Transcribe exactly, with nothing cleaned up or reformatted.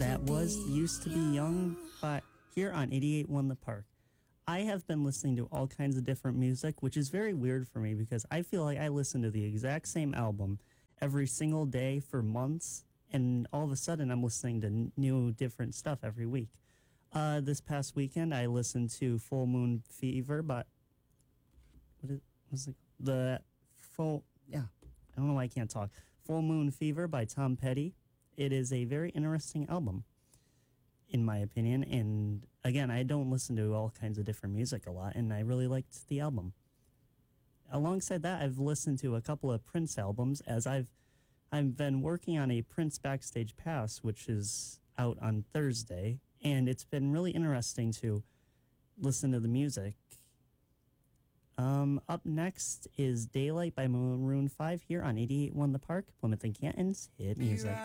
That was Used to Be Young by, here on eighty-eight point one The Park. I have been listening to all kinds of different music, which is very weird for me because I feel like I listen to the exact same album every single day for months, and all of a sudden I'm listening to n- new, different stuff every week. Uh, this past weekend, I listened to Full Moon Fever, but what is, was it? The full, yeah, I don't know why I can't talk. Full Moon Fever by Tom Petty. It is a very interesting album, in my opinion. And again, I don't listen to all kinds of different music a lot, and I really liked the album. Alongside that, I've listened to a couple of Prince albums, as I've I've been working on a Prince Backstage Pass, which is out on Thursday, and it's been really interesting to listen to the music. Um, up next is Daylight by Maroon five here on eighty-eight point one The Park, Plymouth and Canton's hit music.